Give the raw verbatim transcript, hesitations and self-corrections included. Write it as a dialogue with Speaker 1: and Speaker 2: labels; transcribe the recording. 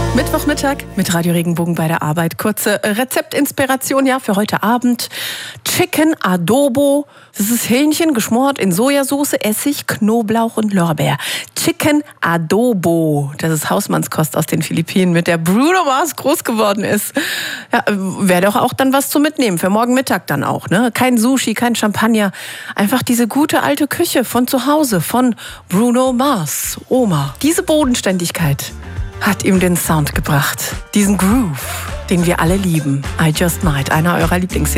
Speaker 1: Mittwochmittag mit Radio Regenbogen bei der Arbeit. Kurze Rezeptinspiration ja für heute Abend. Chicken Adobo. Das ist Hähnchen geschmort in Sojasauce, Essig, Knoblauch und Lorbeer. Chicken Adobo. Das ist Hausmannskost aus den Philippinen, mit der Bruno Mars groß geworden ist. Ja, wäre doch auch dann was zu mitnehmen. Für morgen Mittag dann auch. Ne? Kein Sushi, kein Champagner. Einfach diese gute alte Küche von zu Hause, von Bruno Mars, Oma. Diese Bodenständigkeit hat ihm den Sound gebracht. Diesen Groove, den wir alle lieben. I Just Might, einer eurer Lieblingshits.